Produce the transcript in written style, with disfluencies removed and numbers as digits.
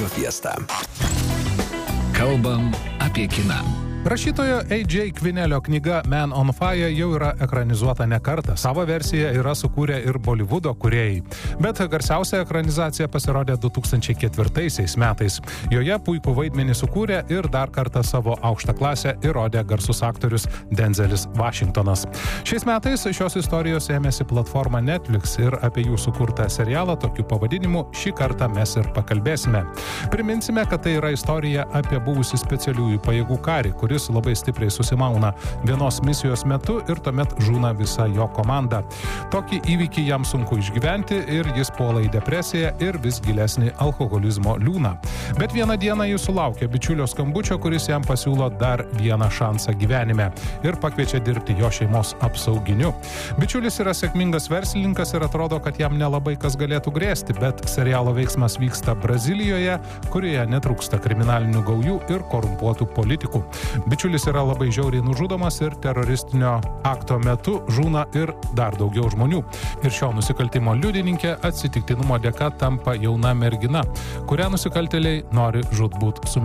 Fiesta. Kalbam apie kiną. Rašytojo A.J. Kvinelio knyga Man on Fire jau yra ekranizuota ne kartą. Savo versiją yra sukūrę ir Bolivudo kūrėjai. Bet garsiausia ekranizacija pasirodė 2004 metais. Joje puikų vaidmenį sukūrė ir dar kartą savo aukštą klasę įrodė garsus aktorius Denzelis Washingtonas. Šiais metais šios istorijos ėmėsi platforma Netflix ir apie jų sukurtą serialą tokiu pavadinimu šį kartą mes ir pakalbėsime. Priminsime, kad tai yra istorija apie buvusį specialiųjų pajėgų karį, kuris labai stipriai susimauna vienos misijos metu ir tuomet žūna visa jo komanda. Tokį įvykį jam sunku išgyventi ir jis puola į depresiją ir vis gilesnį alkoholizmo liūną. Bet vieną dieną jis sulaukia bičiulio skambučio, kuris jam pasiūlo dar vieną šansą gyvenime ir pakviečia dirbti jo šeimos apsauginiu. Bičiulis yra sėkmingas verslininkas ir atrodo, kad jam nelabai kas galėtų grėsti, bet serialo veiksmas vyksta Brazilijoje, kurioje netrūksta kriminalinių gaujų ir korumpuotų politikų. Bičiulis yra labai žiauriai nužudomas ir teroristinio akto metu žūna ir dar daugiau žmonių. Ir šio nusikaltimo liudininkė atsitiktinumo dėka tampa jauna mergina, kurią nusikaltėliai nori žūtbūt sumirti.